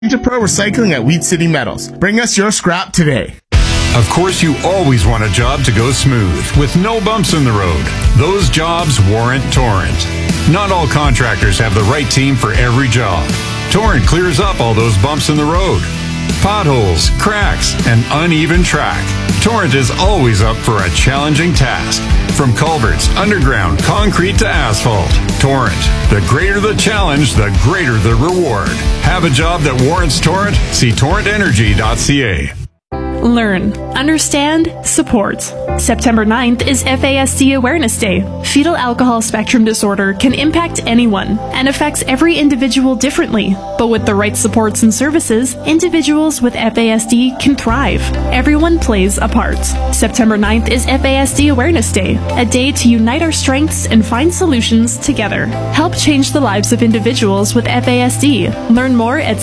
Pro Recycling at Weed City Metals. Bring us your scrap today. Of course, you always want a job to go smooth, with no bumps in the road. Those jobs warrant Torrent. Not all contractors have the right team for every job. Torrent clears up all those bumps in the road. Potholes, cracks, and uneven track. Torrent is always up for a challenging task. From culverts, underground, concrete to asphalt. Torrent. The greater the challenge, the greater the reward. Have a job that warrants Torrent? See torrentenergy.ca. Learn, understand, support. September 9th is FASD Awareness Day. Fetal alcohol spectrum disorder can impact anyone and affects every individual differently. But with the right supports and services, individuals with FASD can thrive. Everyone plays a part. September 9th is FASD Awareness Day, a day to unite our strengths and find solutions together. Help change the lives of individuals with FASD. Learn more at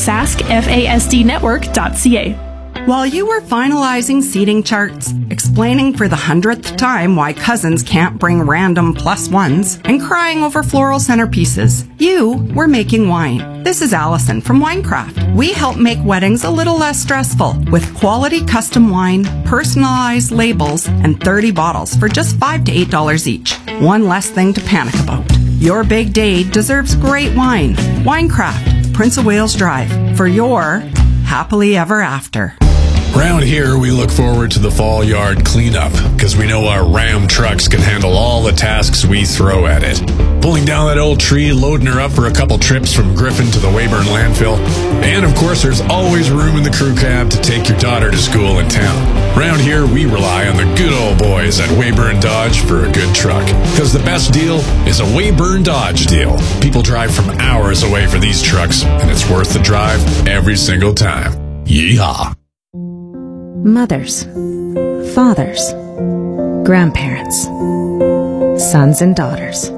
saskfasdnetwork.ca. While you were finalizing seating charts, explaining for the 100th time why cousins can't bring random plus ones, and crying over floral centerpieces, you were making wine. This is Allison from Winecraft. We help make weddings a little less stressful with quality custom wine, personalized labels, and 30 bottles for just $5 to $8 each. One less thing to panic about. Your big day deserves great wine. Winecraft, Prince of Wales Drive, for your happily ever after. Around here, we look forward to the fall yard cleanup because we know our Ram trucks can handle all the tasks we throw at it. Pulling down that old tree, loading her up for a couple trips from Griffin to the Weyburn landfill. And of course, there's always room in the crew cab to take your daughter to school in town. Around here, we rely on the good old boys at Weyburn Dodge for a good truck. Because the best deal is a Weyburn Dodge deal. People drive from hours away for these trucks, and it's worth the drive every single time. Yeehaw! Mothers, fathers, grandparents, sons and daughters.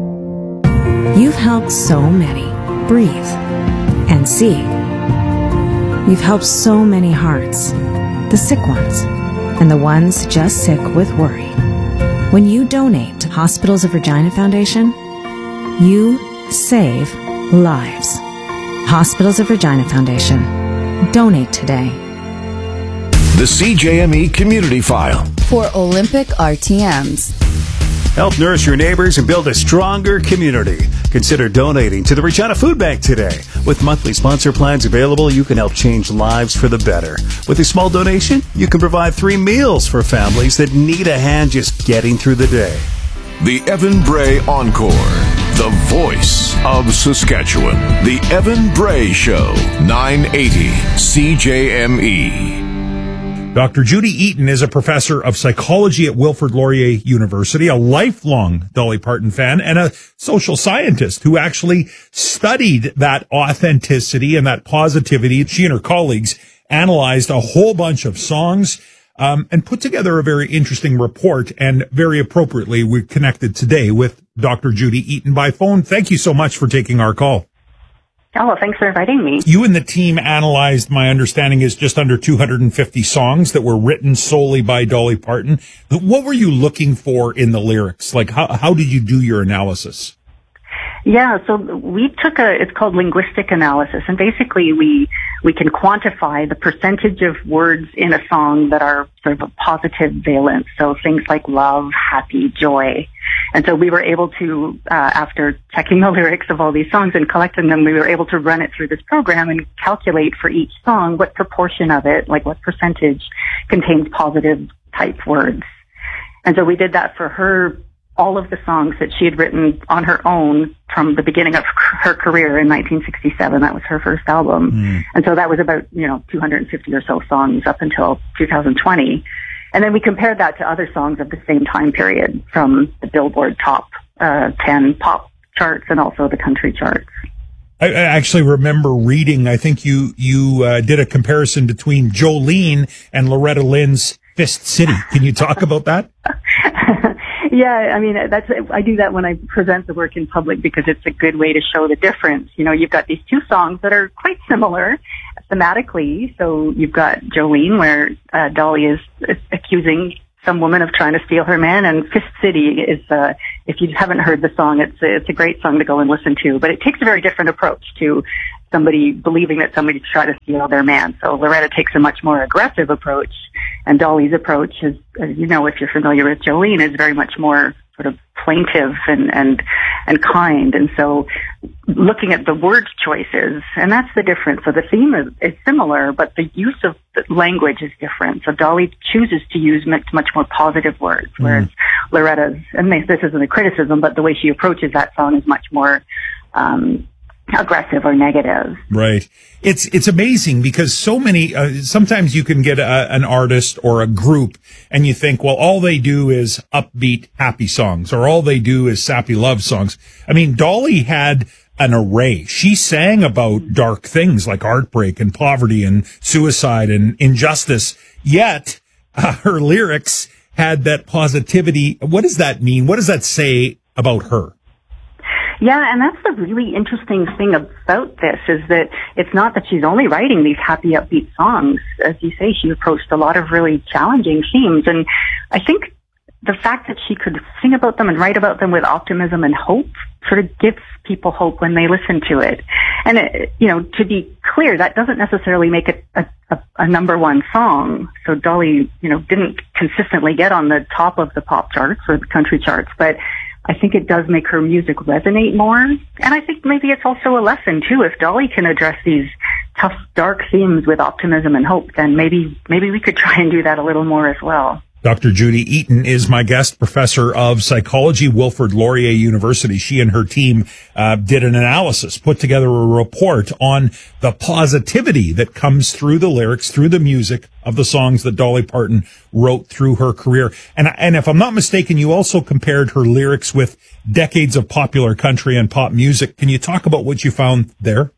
You've helped so many breathe and see. You've helped so many hearts, the sick ones and the ones just sick with worry. When you donate to Hospitals of Regina Foundation, you save lives. Hospitals of Regina Foundation. Donate today. The CJME Community File. For Olympic RTMs. Help nourish your neighbors and build a stronger community. Consider donating to the Regina Food Bank today. With monthly sponsor plans available, you can help change lives for the better. With a small donation, you can provide 3 meals for families that need a hand just getting through the day. The Evan Bray Encore. The voice of Saskatchewan. The Evan Bray Show. 980 CJME. Dr. Judy Eaton is a professor of psychology at Wilfrid Laurier University, a lifelong Dolly Parton fan, and a social scientist who actually studied that authenticity and that positivity. She and her colleagues analyzed a whole bunch of songs and put together a very interesting report. And very appropriately, we're connected today with Dr. Judy Eaton by phone. Thank you so much for taking our call. Oh, thanks for inviting me. You and the team analyzed, my understanding is, just under 250 songs that were written solely by Dolly Parton. What were you looking for in the lyrics? Like, how did you do your analysis? Yeah, so we took it's called linguistic analysis, and basically we can quantify the percentage of words in a song that are sort of a positive valence. So things like love, happy, joy. And so we were able to, after checking the lyrics of all these songs and collecting them, we were able to run it through this program and calculate for each song what proportion of it, like what percentage, contains positive type words. And so we did that for her, all of the songs that she had written on her own from the beginning of her career in 1967. That was her first album. And so that was about, 250 or so songs up until 2020. And then we compared that to other songs of the same time period from the Billboard top 10 pop charts and also the country charts. I actually remember reading, I think you did a comparison between Jolene and Loretta Lynn's Fist City. Can you talk about that? Yeah, I mean, I do that when I present the work in public because it's a good way to show the difference. You've got these two songs that are quite similar thematically. So you've got Jolene, where Dolly is accusing some woman of trying to steal her man, and Fist City is, if you haven't heard the song, it's a great song to go and listen to. But it takes a very different approach to somebody believing that somebody's trying to steal their man. So Loretta takes a much more aggressive approach, and Dolly's approach is, as you know, if you're familiar with Jolene, is very much more sort of plaintive and kind. And so looking at the word choices, and that's the difference. So the theme is similar, but the use of the language is different. So Dolly chooses to use much more positive words, whereas Loretta's, and this isn't a criticism, but the way she approaches that song is much more aggressive or negative. Right. It's amazing because so many, sometimes you can get an artist or a group and you think, well, all they do is upbeat, happy songs, or all they do is sappy love songs. I mean, Dolly had an array. She sang about dark things like heartbreak and poverty and suicide and injustice, yet her lyrics had that positivity. What does that mean? What does that say about her? Yeah, and that's the really interesting thing about this, is that it's not that she's only writing these happy, upbeat songs. As you say, she approached a lot of really challenging themes, and I think the fact that she could sing about them and write about them with optimism and hope sort of gives people hope when they listen to it. And, to be clear, that doesn't necessarily make it a number one song. So Dolly, didn't consistently get on the top of the pop charts or the country charts, but I think it does make her music resonate more. And I think maybe it's also a lesson, too. If Dolly can address these tough, dark themes with optimism and hope, then maybe we could try and do that a little more as well. Dr. Judy Eaton is my guest, professor of psychology, Wilfrid Laurier University. She and her team did an analysis, put together a report on the positivity that comes through the lyrics, through the music of the songs that Dolly Parton wrote through her career. And if I'm not mistaken, you also compared her lyrics with decades of popular country and pop music. Can you talk about what you found there?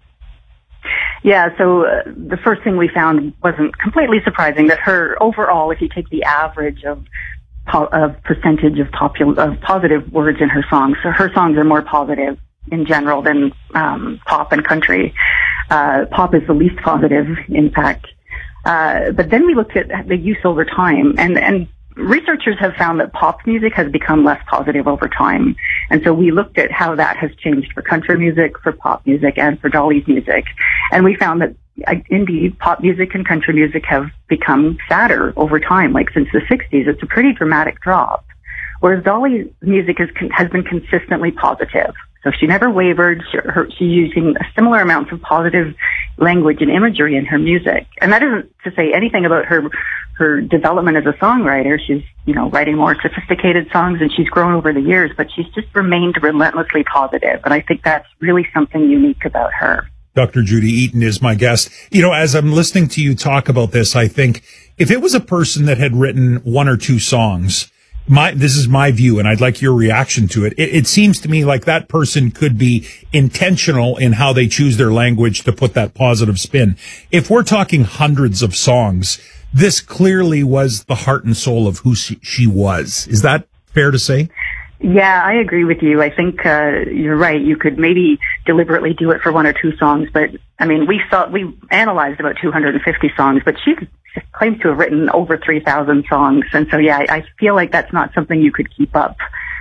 Yeah, so the first thing we found wasn't completely surprising, that her overall, if you take the average of percentage of positive words in her songs, so her songs are more positive in general than pop and country. Pop is the least positive, in fact. But then we looked at the use over time, and researchers have found that pop music has become less positive over time. And so we looked at how that has changed for country music, for pop music, and for Dolly's music. And we found that, indeed, pop music and country music have become sadder over time, like since the 60s. It's a pretty dramatic drop. Whereas Dolly's music has been consistently positive. So she never wavered. She's using similar amounts of positive language and imagery in her music. And that isn't to say anything about her development as a songwriter. She's, writing more sophisticated songs, and she's grown over the years, but she's just remained relentlessly positive. And I think that's really something unique about her. Dr. Judy Eaton is my guest. As I'm listening to you talk about this, I think if it was a person that had written one or two songs, this is my view, and I'd like your reaction to it. It seems to me like that person could be intentional in how they choose their language to put that positive spin. If we're talking hundreds of songs, this clearly was the heart and soul of who she was. Is that fair to say? Yeah, I agree with you. I think you're right. You could maybe deliberately do it for one or two songs, but I mean, we analyzed about 250 songs, but she claims to have written over 3,000 songs, and so yeah, I feel like that's not something you could keep up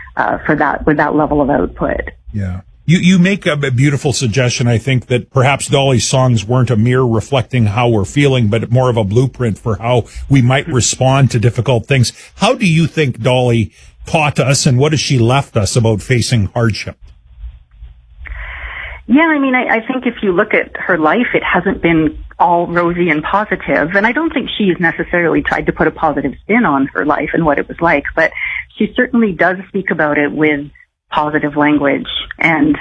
with that level of output. Yeah. You make a beautiful suggestion. I think that perhaps Dolly's songs weren't a mirror reflecting how we're feeling, but more of a blueprint for how we might respond to difficult things. How do you think Dolly taught us, and what has she left us about facing hardship? Yeah, I mean, I think if you look at her life, it hasn't been all rosy and positive, and I don't think she's necessarily tried to put a positive spin on her life and what it was like, but she certainly does speak about it with positive language, and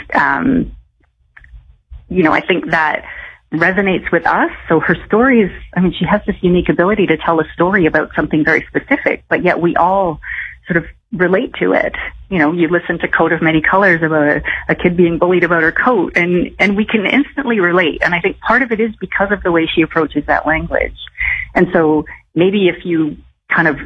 I think that resonates with us. So her stories, I mean, she has this unique ability to tell a story about something very specific, but yet we all sort of relate to it. You listen to Coat of Many Colors about a kid being bullied about her coat, and we can instantly relate. And I think part of it is because of the way she approaches that language. And so maybe if you kind of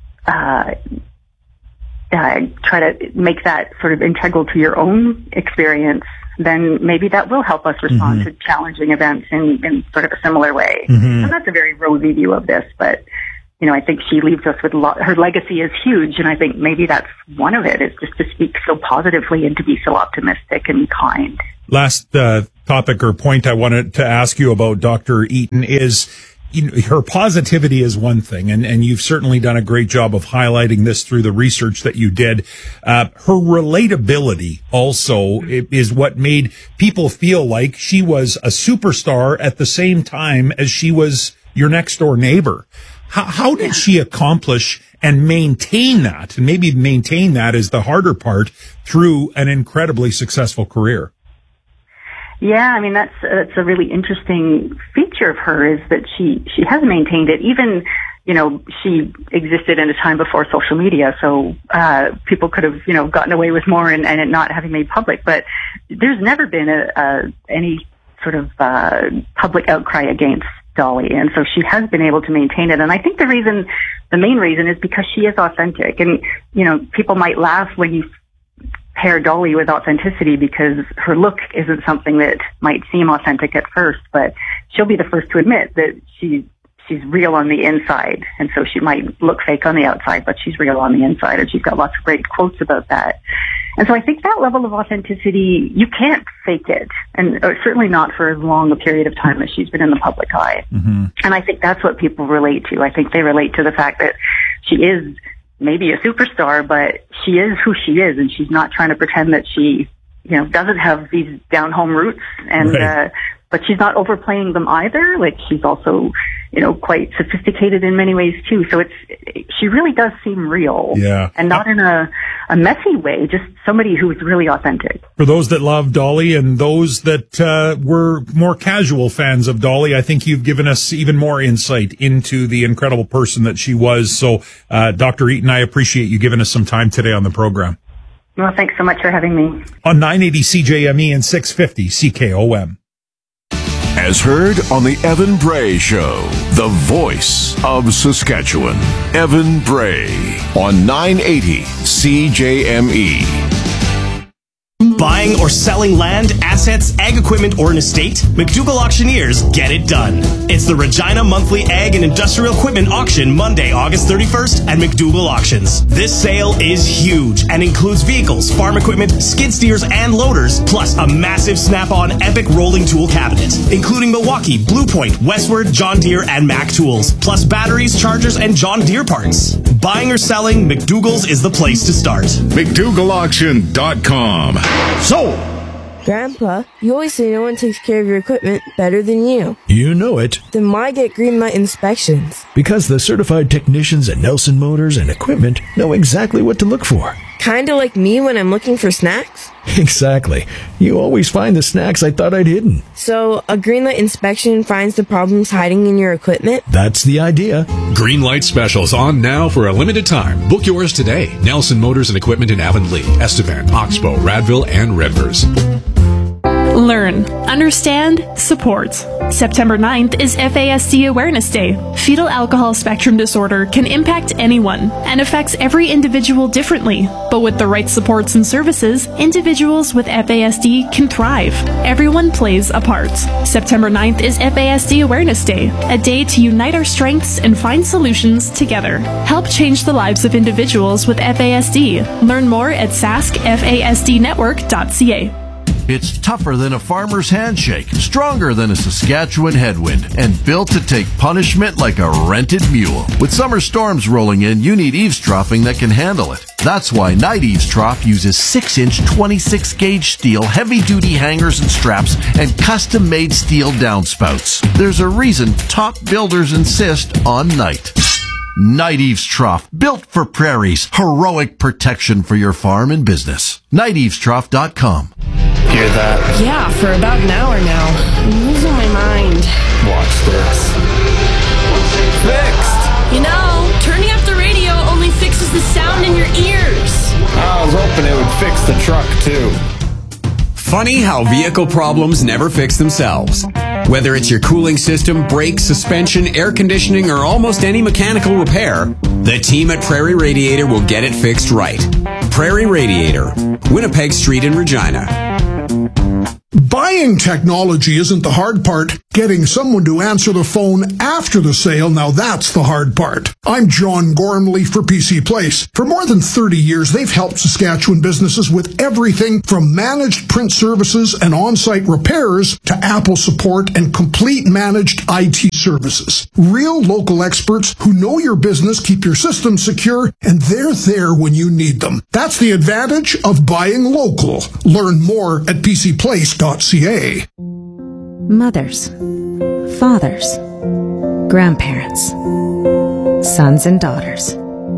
try to make that sort of integral to your own experience, then maybe that will help us respond to challenging events in sort of a similar way. And that's a very rosy view of this, but I think she leaves us with her legacy is huge, and I think maybe that's one of it, is just to speak so positively and to be so optimistic and kind. Last topic or point I wanted to ask you about, Dr. Eaton, is her positivity is one thing, and you've certainly done a great job of highlighting this through the research that you did. Her relatability also is what made people feel like she was a superstar at the same time as she was your next door neighbor. How did she accomplish and maintain that? And maybe maintain that is the harder part through an incredibly successful career. Yeah, I mean, that's a really interesting feature of her, is that she has maintained it. Even, she existed in a time before social media, so people could have, gotten away with more and it not having made public. But there's never been any sort of public outcry against Dolly, and so she has been able to maintain it. And I think the main reason is because she is authentic. And, people might laugh when you pair Dolly with authenticity, because her look isn't something that might seem authentic at first, but she'll be the first to admit that she's real on the inside. And so she might look fake on the outside, but she's real on the inside. And she's got lots of great quotes about that. And so I think that level of authenticity, you can't fake it. And certainly not for as long a period of time as she's been in the public eye. Mm-hmm. And I think that's what people relate to. I think they relate to the fact that she is maybe a superstar, but she is who she is, and she's not trying to pretend that she, doesn't have these down-home roots, and right. But she's not overplaying them either. Like, she's also, quite sophisticated in many ways too. So she really does seem real, and not in a messy way. Just somebody who's really authentic. For those that love Dolly and those that were more casual fans of Dolly, I think you've given us even more insight into the incredible person that she was. So, Dr. Eaton, I appreciate you giving us some time today on the program. Well, thanks so much for having me. On 980 CJME and 650 CKOM. As heard on the Evan Bray Show, the voice of Saskatchewan. Evan Bray on 980 CJME. Buying or selling land, assets, ag equipment, or an estate? McDougall Auctioneers get it done. It's the Regina Monthly Ag and Industrial Equipment Auction Monday, August 31st at McDougall Auctions. This sale is huge and includes vehicles, farm equipment, skid steers, and loaders, plus a massive snap-on epic rolling tool cabinet, including Milwaukee, Blue Point, Westward, John Deere, and Mac tools, plus batteries, chargers, and John Deere parts. Buying or selling, McDougall's is the place to start. McDougallAuction.com. Sold! Grandpa, you always say no one takes care of your equipment better than you. You know it. Then why get Greenlight inspections? Because the certified technicians at Nelson Motors and Equipment know exactly what to look for. Kinda like me when I'm looking for snacks? Exactly. You always find the snacks I thought I'd hidden. So, a Greenlight inspection finds the problems hiding in your equipment? That's the idea. Greenlight specials on now for a limited time. Book yours today. Nelson Motors and Equipment in Avonlea, Estevan, Oxbow, Radville, and Redvers. Learn, understand, support. September 9th is FASD Awareness Day. Fetal alcohol spectrum disorder can impact anyone and affects every individual differently. But with the right supports and services, individuals with FASD can thrive. Everyone plays a part. September 9th is FASD Awareness Day, a day to unite our strengths and find solutions together. Help change the lives of individuals with FASD. Learn more at saskfasdnetwork.ca. It's tougher than a farmer's handshake, stronger than a Saskatchewan headwind, and built to take punishment like a rented mule. With summer storms rolling in, you need eavesdropping that can handle it. That's why Night Eaves Trough uses 6-inch 26-gauge steel, heavy-duty hangers and straps, and custom-made steel downspouts. There's a reason top builders insist on Night. Night Eaves Trough, built for prairies, heroic protection for your farm and business. NightEavesTrough.com. Hear that? Yeah, for about an hour now. I'm losing my mind. Watch this. Fixed! Turning up the radio only fixes the sound in your ears. I was hoping it would fix the truck, too. Funny how vehicle problems never fix themselves. Whether it's your cooling system, brakes, suspension, air conditioning, or almost any mechanical repair, the team at Prairie Radiator will get it fixed right. Prairie Radiator, Winnipeg Street in Regina. Buying technology isn't the hard part. Getting someone to answer the phone after the sale, now that's the hard part. I'm John Gormley for PC Place. For more than 30 years, they've helped Saskatchewan businesses with everything from managed print services and on-site repairs to Apple support and complete managed IT services. Real local experts who know your business, keep your systems secure, and they're there when you need them. That's the advantage of buying local. Learn more at pcplace.ca. Mothers, fathers, grandparents, sons and daughters.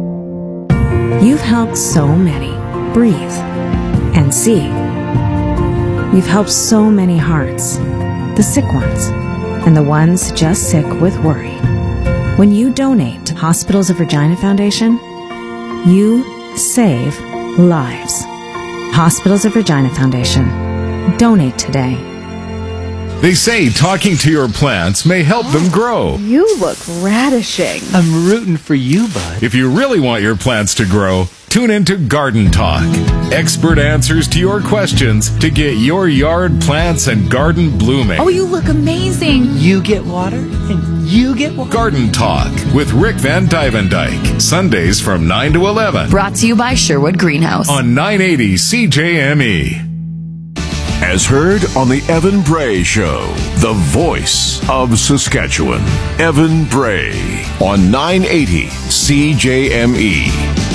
You've helped so many breathe and see. You've helped so many hearts, the sick ones, and the ones just sick with worry. When you donate to Hospitals of Regina Foundation, you save lives. Hospitals of Regina Foundation. Donate today. They say talking to your plants may help them grow. You look radishing. I'm rooting for you, bud. If you really want your plants to grow, tune into Garden Talk. Expert answers to your questions to get your yard plants and garden blooming. Oh, you look amazing. You get water and you get water. Garden Talk with Rick Van Dyke. Sundays from 9 to 11. Brought to you by Sherwood Greenhouse. On 980 CJME. As heard on the Evan Bray Show, the voice of Saskatchewan. Evan Bray on 980 CJME.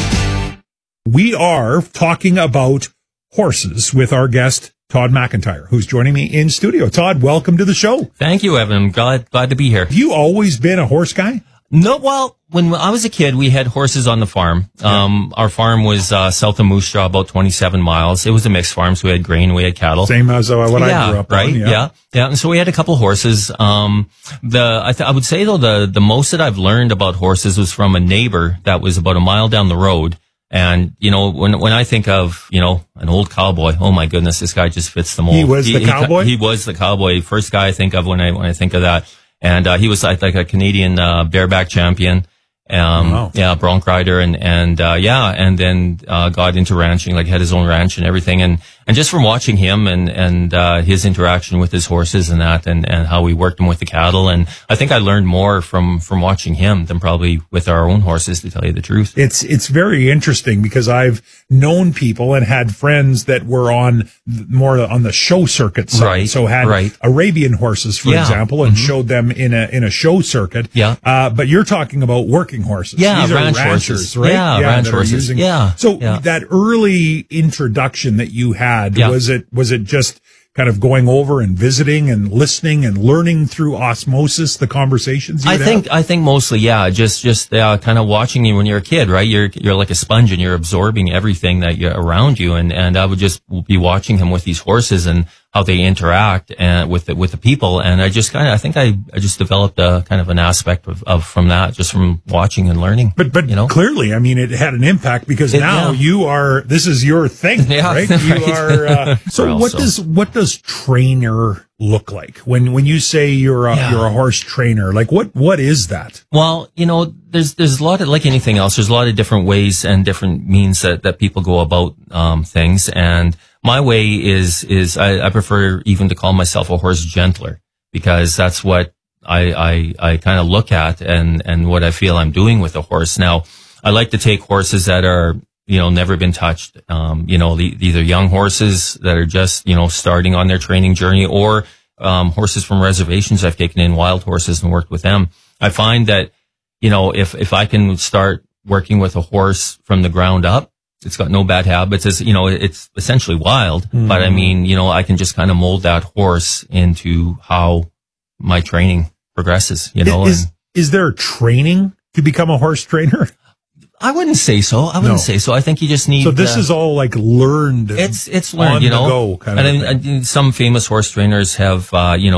We are talking about horses with our guest, Todd McIntyre, who's joining me in studio. Todd, welcome to the show. Thank you, Evan. Glad to be here. Have you always been a horse guy? No, well, when I was a kid, we had horses on the farm. Our farm was south of Moose Jaw, about 27 miles. It was a mixed farm, so we had grain, we had cattle. Same as what I grew up right? on. Yeah. And so we had a couple horses. I would say though the most that I've learned about horses was from a neighbor that was about a mile down the road. And, you know, when I think of, you know, an old cowboy, oh my goodness, this guy just fits the mold. He was the cowboy? He was the cowboy. First guy I think of when I think of that. And he was like a Canadian bareback champion. Wow. Yeah, bronc rider and then got into ranching, like had his own ranch and everything. And just from watching him and his interaction with his horses and that and how we worked him with the cattle. And I think I learned more from watching him than probably with our own horses, to tell you the truth. It's very interesting because I've known people and had friends that were more on the show circuit side. Right. So had Arabian horses, for example, and showed them in a show circuit. Yeah. But you're talking about working horses. Yeah, These are ranch ranchers, horses. right? Yeah, ranch horses. So that early introduction that you had, was it just kind of going over and visiting and listening and learning through osmosis the conversations you would have? I think mostly, just kind of watching you when you're a kid, right? You're like a sponge and you're absorbing everything that you're around you. And I would just be watching him with these horses and how they interact and with the people. And I just I think I just developed a kind of an aspect of from that, just from watching and learning. But you know, clearly, I mean, it had an impact because now this is your thing, right? You are, what does trainer look like when you say you're a horse trainer? Like what is that? Well, you know, there's a lot of, like anything else, there's a lot of different ways and different means that people go about things. And my way is I prefer even to call myself a horse gentler, because that's what I kind of look at and what I feel I'm doing with a horse. Now, I like to take horses that are, you know, never been touched. These are young horses that are just, you know, starting on their training journey, or horses from reservations. I've taken in wild horses and worked with them. I find that, you know, if I can start working with a horse from the ground up, it's got no bad habits. It's, you know, it's essentially wild, but I mean, you know, I can just kind of mold that horse into how my training progresses, you know. Is there training to become a horse trainer? I wouldn't say so. I think you just need. So this is all like learned. It's learned, you know. And some famous horse trainers have,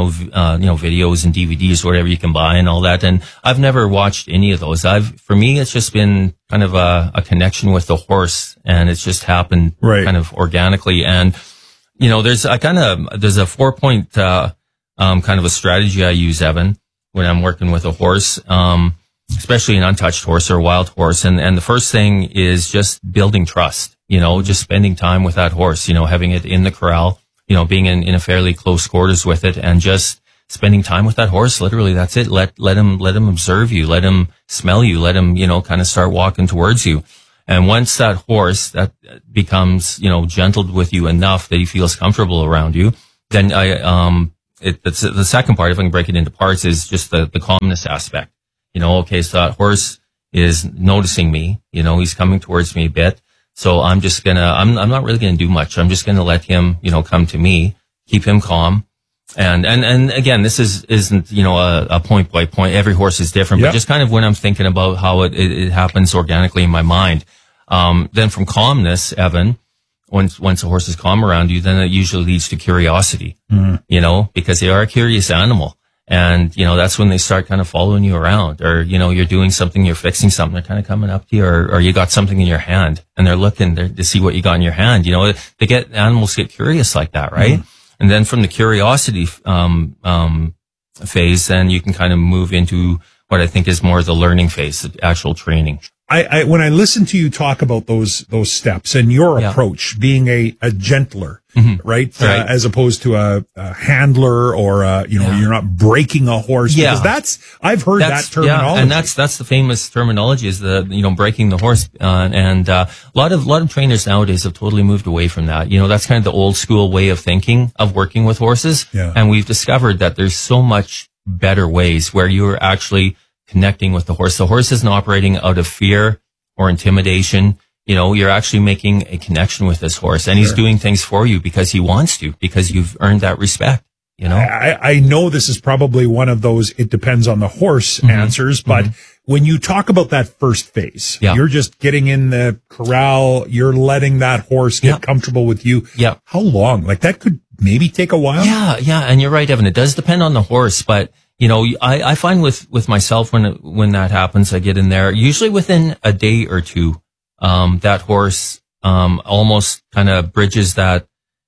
videos and DVDs, whatever you can buy and all that. And I've never watched any of those. For me, it's just been kind of a connection with the horse, and it's just happened kind of organically. And, you know, there's a 4-point, kind of a strategy I use, Evan, when I'm working with a horse. Especially an untouched horse or a wild horse. And the first thing is just building trust, you know, just spending time with that horse, you know, having it in the corral, being in a fairly close quarters with it and just spending time with that horse. Literally, that's it. Let him observe you, let him smell you, let him, kind of start walking towards you. And once that horse that becomes, gentled with you enough that he feels comfortable around you, then the second part, if I can break it into parts, is just the calmness aspect. Okay, so that horse is noticing me, he's coming towards me a bit. So I'm just I'm not really gonna do much. I'm just gonna let him, come to me, keep him calm. And again, this isn't, a point by point. Every horse is different, but just kind of when I'm thinking about how it happens organically in my mind. Then from calmness, Evan, once a horse is calm around you, then it usually leads to curiosity, because they are a curious animal. And, that's when they start kind of following you around, or, you're doing something, you're fixing something, they're kind of coming up to you, or you got something in your hand and they're looking to see what you got in your hand. Animals get curious like that, right? And then from the curiosity, phase, then you can kind of move into what I think is more the learning phase, the actual training. I when I listen to you talk about those steps and your approach being a gentler, right? As opposed to a handler or you're not breaking a horse. Yeah. Because I've heard that terminology. Yeah, and that's the famous terminology is breaking the horse. And a lot of trainers nowadays have totally moved away from that. That's kind of the old school way of thinking of working with horses. Yeah. And we've discovered that there's so much better ways where you're actually connecting with the horse. The horse isn't operating out of fear or intimidation. You're actually making a connection with this horse, and he's doing things for you because he wants to, because you've earned that respect. I know this is probably one of those it depends on the horse answers, but when you talk about that first phase, you're just getting in the corral, you're letting that horse get comfortable with you. Yeah. How long? Like that could maybe take a while? Yeah. And you're right, Evan. It does depend on the horse, but I find with myself when that happens, I get in there usually within a day or two. That horse, almost kind of bridges that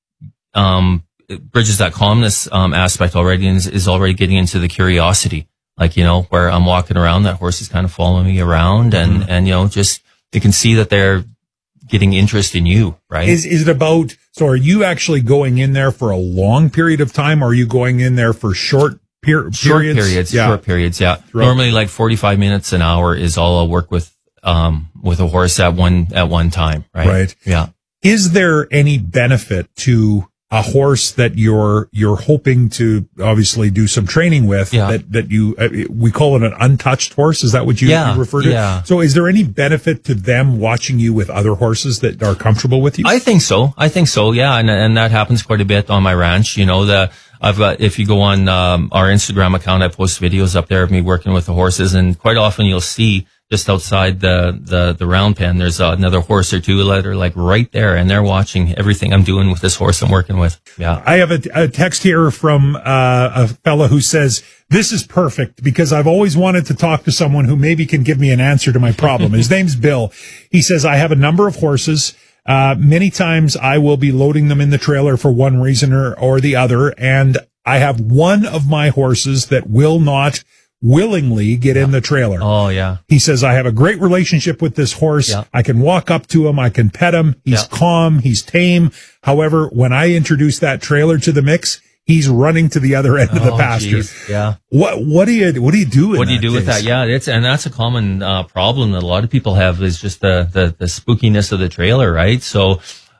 calmness, aspect already and is already getting into the curiosity. Like, where I'm walking around, that horse is kind of following me around and just, you can see that they're getting interest in you, right? Is it about, so are you actually going in there for a long period of time? Or are you going in there for short periods? Short periods, yeah. Normally like 45 minutes, an hour is all I'll work with a horse at one time, right? Right. Yeah. Is there any benefit to a horse that you're hoping to obviously do some training with that you, we call it an untouched horse? Is that what you refer to? Yeah. So is there any benefit to them watching you with other horses that are comfortable with you? I think so. Yeah. And that happens quite a bit on my ranch. I've got, if you go on, our Instagram account, I post videos up there of me working with the horses, and quite often you'll see just outside the round pen, there's another horse or two that are like right there, and they're watching everything I'm doing with this horse I'm working with. Yeah. I have a text here from a fella who says, "This is perfect because I've always wanted to talk to someone who maybe can give me an answer to my problem." His name's Bill. He says, "I have a number of horses. Many times I will be loading them in the trailer for one reason or the other. And I have one of my horses that will not willingly get in the trailer." Oh, yeah. He says, "I have a great relationship with this horse. Yeah. I can walk up to him. I can pet him. He's calm. He's tame. However, when I introduce that trailer to the mix, he's running to the other end of the pasture." Geez. Yeah. What do you do? What do you do with that? Yeah. That's a common, problem that a lot of people have is just the spookiness of the trailer, right? So,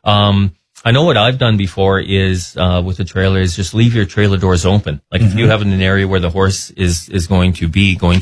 I know what I've done before is, with the trailer is just leave your trailer doors open. Like if you have an area where the horse is going to,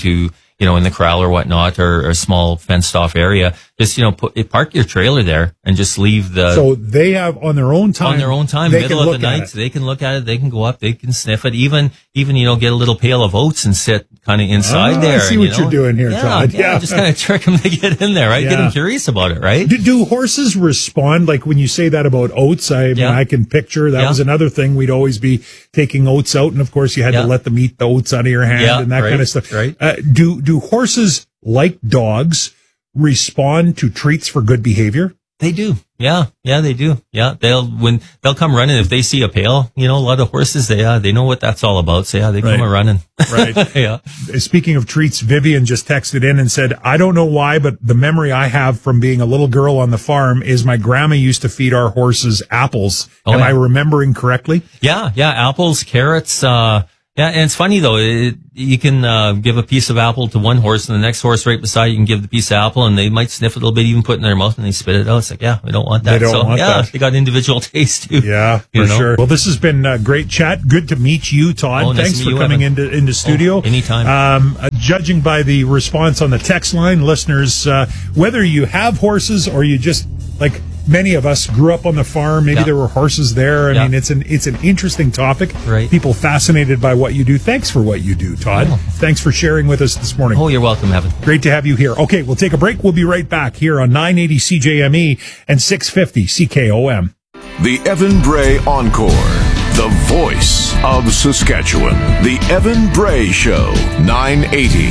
in the corral or whatnot, or a small fenced off area, just, park your trailer there and just leave so they have on their own time, middle of the night, they can look at it, they can go up, they can sniff it, even, get a little pail of oats and sit kind of inside there. I see what you're doing here, Todd. Yeah. Just kind of trick them to get in there, right? Yeah. Get them curious about it, right? Do horses respond? Like when you say that about oats, I can picture that was another thing. We'd always be taking oats out. And of course you had to let them eat the oats out of your hand and that kind of stuff. Right. Do horses, like dogs, respond to treats for good behavior? They do. Yeah, they do. Yeah, they'll come running if they see a pail. A lot of horses, they know what that's all about. So they come running. Right. Yeah. Speaking of treats, Vivian just texted in and said, I don't know why, but the memory I have from being a little girl on the farm is my grandma used to feed our horses apples. Am I remembering correctly? Yeah, apples, carrots. Yeah, and it's funny though. You can give a piece of apple to one horse, and the next horse right beside you can give the piece of apple, and they might sniff it a little bit, even put it in their mouth, and they spit it out. It's like, we don't want that. They don't want that. They got individual taste too. Yeah, for sure. Well, this has been a great chat. Good to meet you, Todd. Thanks for coming into studio. Anytime. Judging by the response on the text line, listeners, whether you have horses or you just like. Many of us grew up on the farm. Maybe there were horses there. I mean, it's an interesting topic. Right. People fascinated by what you do. Thanks for what you do, Todd. Thanks for sharing with us this morning. Oh, you're welcome, Evan. Great to have you here. Okay, we'll take a break. We'll be right back here on 980 CJME and 650 CKOM. The Evan Bray Encore. The voice of Saskatchewan. The Evan Bray Show. 980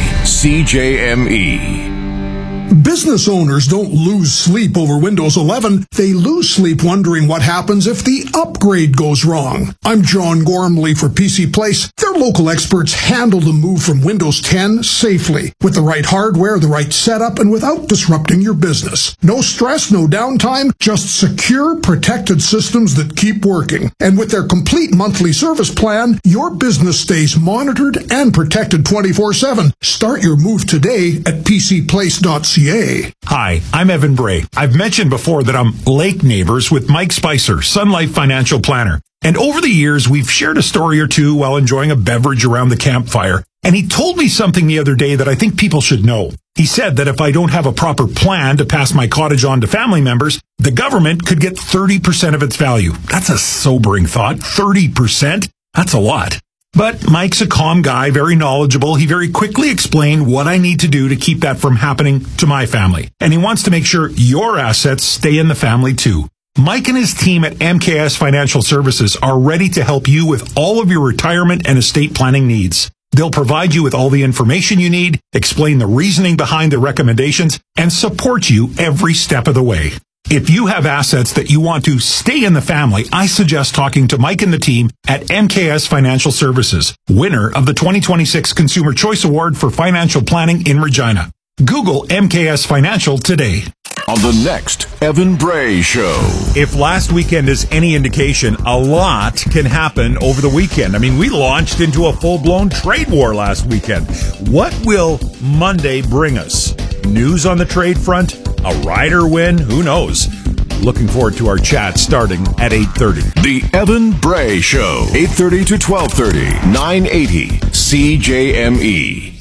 CJME. Business owners don't lose sleep over Windows 11. They lose sleep wondering what happens if the upgrade goes wrong. I'm John Gormley for PC Place. Their local experts handle the move from Windows 10 safely, with the right hardware, the right setup, and without disrupting your business. No stress, no downtime, just secure, protected systems that keep working. And with their complete monthly service plan, your business stays monitored and protected 24/7. Start your move today at pcplace.ca. Hi, I'm Evan Bray. I've mentioned before that I'm lake neighbors with Mike Spicer, Sun Life Financial Planner. And over the years, we've shared a story or two while enjoying a beverage around the campfire. And he told me something the other day that I think people should know. He said that if I don't have a proper plan to pass my cottage on to family members, the government could get 30% of its value. That's a sobering thought. 30%? That's a lot. But Mike's a calm guy, very knowledgeable. He very quickly explained what I need to do to keep that from happening to my family. And he wants to make sure your assets stay in the family too. Mike and his team at MKS Financial Services are ready to help you with all of your retirement and estate planning needs. They'll provide you with all the information you need, explain the reasoning behind the recommendations, and support you every step of the way. If you have assets that you want to stay in the family, I suggest talking to Mike and the team at MKS Financial Services, winner of the 2026 Consumer Choice Award for Financial Planning in Regina. Google MKS Financial today. On the next Evan Bray Show. If last weekend is any indication, a lot can happen over the weekend. I mean, we launched into a full-blown trade war last weekend. What will Monday bring us? News on the trade front? A rider win? Who knows? Looking forward to our chat starting at 8:30. The Evan Bray Show, 8:30 to 12:30, 980 CJME.